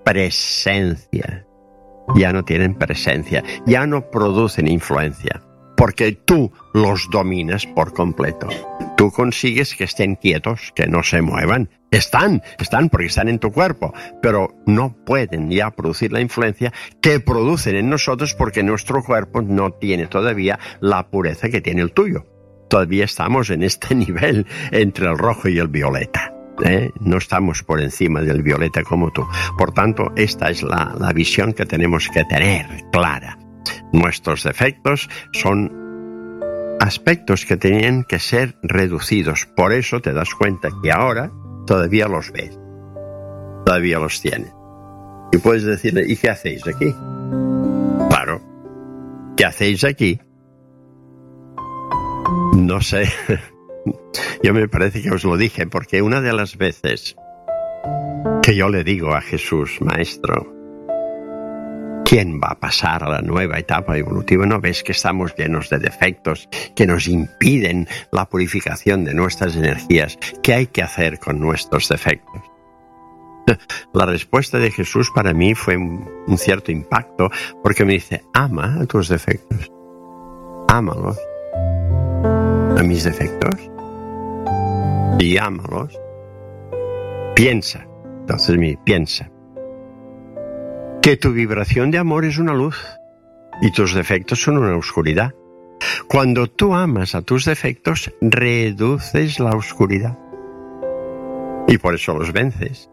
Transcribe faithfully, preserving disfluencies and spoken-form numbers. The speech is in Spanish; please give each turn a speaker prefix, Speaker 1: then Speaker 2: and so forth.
Speaker 1: presencia. Ya no tienen presencia, ya no producen influencia, porque tú los dominas por completo. Tú consigues que estén quietos, que no se muevan. Están, están porque están en tu cuerpo, pero no pueden ya producir la influencia que producen en nosotros porque nuestro cuerpo no tiene todavía la pureza que tiene el tuyo. Todavía estamos en este nivel entre el rojo y el violeta. ¿Eh? No estamos por encima del violeta como tú. Por tanto, esta es la, la visión que tenemos que tener clara. Nuestros defectos son aspectos que tenían que ser reducidos. Por eso te das cuenta que ahora todavía los ves, todavía los tienes. Y puedes decirle, ¿y qué hacéis aquí? Claro, ¿qué hacéis aquí? No sé. Yo me parece que os lo dije, porque una de las veces que yo le digo a Jesús, Maestro, ¿quién va a pasar a la nueva etapa evolutiva? ¿No ves que estamos llenos de defectos que nos impiden la purificación de nuestras energías? ¿Qué hay que hacer con nuestros defectos? La respuesta de Jesús para mí fue un, un cierto impacto, porque me dice, ama a tus defectos, ámalos, a mis defectos, y ámalos. Piensa, entonces mi piensa, que tu vibración de amor es una luz y tus defectos son una oscuridad. Cuando tú amas a tus defectos, reduces la oscuridad y por eso los vences.